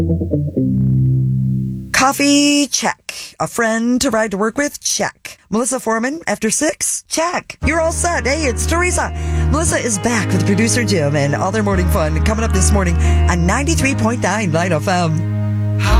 Coffee, check. A friend to ride to work with? Check. Melissa Foreman, after 6? Check. You're all set. Hey, it's Teresa. Melissa is back with producer Jim and all their morning fun coming up this morning on 93.9 Light FM.